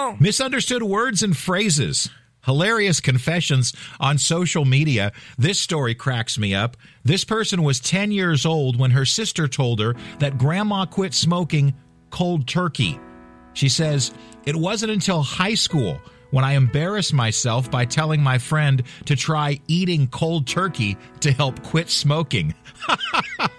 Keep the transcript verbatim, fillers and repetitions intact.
no. Misunderstood words and phrases. Hilarious confessions on social media. This story cracks me up. This person was ten years old when her sister told her that grandma quit smoking cold turkey. She says, "It wasn't until high school when I embarrassed myself by telling my friend to try eating cold turkey to help quit smoking."